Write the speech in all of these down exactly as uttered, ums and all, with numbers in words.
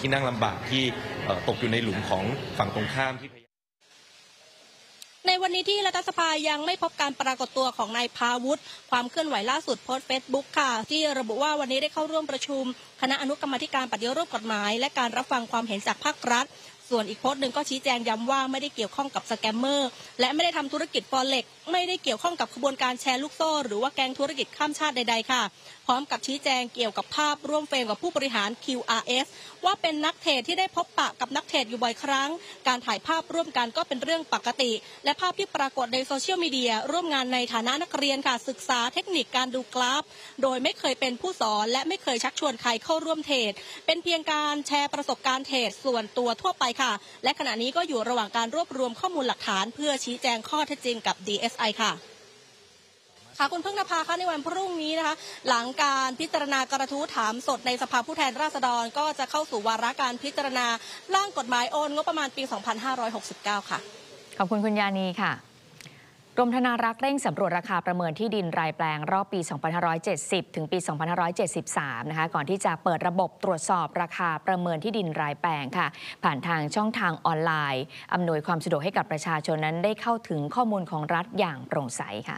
ที่นั่งลำบากที่ตกอยู่ในหลุมของฝั่งตรงข้ามที่ในวันนี้ที่รัฐสภายังไม่พบการปรากฏตัวของนายพาวุฒิความเคลื่อนไหวล่าสุดโพสต์เฟซบุ๊กค่ะที่ระบุว่าวันนี้ได้เข้าร่วมประชุมคณะอนุกรรมาธิการปฏิรูปกฎหมายและการรับฟังความเห็นจากภาครัฐส่วนอีกโพสต์หนึ่งก็ชี้แจงย้ำว่าไม่ได้เกี่ยวข้องกับสแกมเมอร์และไม่ได้ทำธุรกิจฟอเร็กซ์ไม่ได้เกี่ยวข้องกับขบวนการแชร์ลูกโซ่หรือว่าแก๊งธุรกิจข้ามชาติใดๆค่ะพร้อมกับชี้แจงเกี่ยวกับภาพร่วมเฟรมกับผู้บริหาร คิว อาร์ เอส ว่าเป็นนักเทรดที่ได้พบปะกับนักเทรดอยู่บ่อยครั้งการถ่ายภาพร่วมกันก็เป็นเรื่องปกติและภาพที่ปรากฏในโซเชียลมีเดียร่วมงานในฐานะนักเรียนค่ะศึกษาเทคนิคการดูกราฟโดยไม่เคยเป็นผู้สอนและไม่เคยชักชวนใครเข้าร่วมเทรดเป็นเพียงการแชร์ประสบการณ์เทรดส่วนตัวทั่วไปค่ะและขณะนี้ก็อยู่ระหว่างการรวบรวมข้อมูลหลักฐานเพื่อชี้แจงข้อเท็จจริงกับ ดี เอส ไอ ค่ะค่ะคุณพึ่งนภาคะในวันพรุ่งนี้นะคะหลังการพิจารณากระทู้ถามสดในสภาผู้แทนราษฎรก็จะเข้าสู่วาระการพิจารณาร่างกฎหมายโอนงบประมาณปี สองพันห้าร้อยหกสิบเก้า ค่ะขอบคุณคุณยานีค่ะกรมธนารักษ์เร่งสำรวจราคาประเมินที่ดินรายแปลงรอบปี สองพันห้าร้อยเจ็ดสิบ ถึงปี สองพันห้าร้อยเจ็ดสิบสาม นะคะก่อนที่จะเปิดระบบตรวจสอบราคาประเมินที่ดินรายแปลงค่ะผ่านทางช่องทางออนไลน์อำนวยความสะดวกให้กับประชาชนนั้นได้เข้าถึงข้อมูลของรัฐอย่างโปร่งใสค่ะ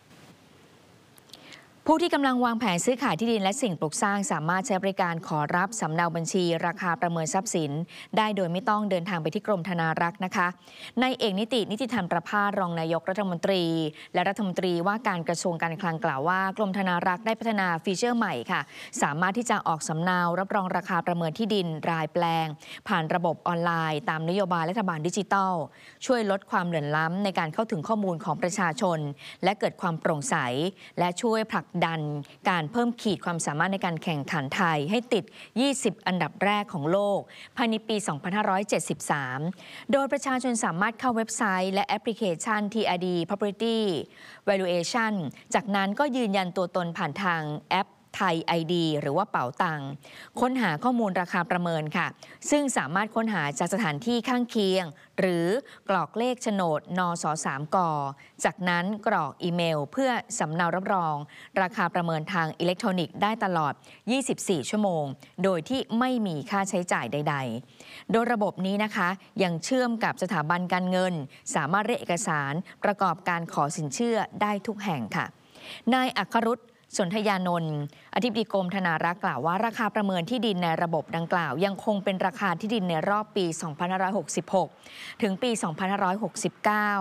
ผู้ที่กำลังวางแผนซื้อขายที่ดินและสิ่งปลูกสร้างสามารถใช้บริการขอรับสำเนาบัญชีราคาประเมินทรัพย์สินได้โดยไม่ต้องเดินทางไปที่กรมธนารักษ์นะคะนายเอกนิตินิติธรรมประภาสรองนายกรัฐมนตรีและรัฐมนตรีว่าการกระทรวงการคลังกล่าวว่ากรมธนารักษ์ได้พัฒนาฟีเจอร์ใหม่ค่ะสามารถที่จะออกสำเนารับรองราคาประเมินที่ดินรายแปลงผ่านระบบออนไลน์ตามนโยบายรัฐบาลดิจิทัลช่วยลดความเหลื่อมล้ำในการเข้าถึงข้อมูลของประชาชนและเกิดความโปร่งใสและช่วยผลักดันการเพิ่มขีดความสามารถในการแข่งขันไทยให้ติดยี่สิบอันดับแรกของโลกภายในปี สองพันห้าร้อยเจ็ดสิบสาม โดยประชาชนสามารถเข้าเว็บไซต์และแอปพลิเคชัน ที อาร์ ดี Property Valuation จากนั้นก็ยืนยันตัวตนผ่านทางแอปไทย ไอ ดี หรือว่าเป๋าตังค์ค้นหาข้อมูลราคาประเมินค่ะซึ่งสามารถค้นหาจากสถานที่ข้างเคียงหรือกรอกเลขโฉนดนสสาม กจากนั้นกรอกอีเมลเพื่อสำเนารับรองราคาประเมินทางอิเล็กทรอนิกส์ได้ตลอดยี่สิบสี่ชั่วโมงโดยที่ไม่มีค่าใช้จ่ายใดๆโดยระบบนี้นะคะยังเชื่อมกับสถาบันการเงินสามารถเรียกเอกสารประกอบการขอสินเชื่อได้ทุกแห่งค่ะนายอัครรุตสนธยานนท์อธิบดีกรมธนารักษ์กล่าวว่าราคาประเมินที่ดินในระบบดังกล่าวยังคงเป็นราคาที่ดินในรอบปี สองพันห้าร้อยหกสิบหก ถึงปี สองพันห้าร้อยหกสิบเก้า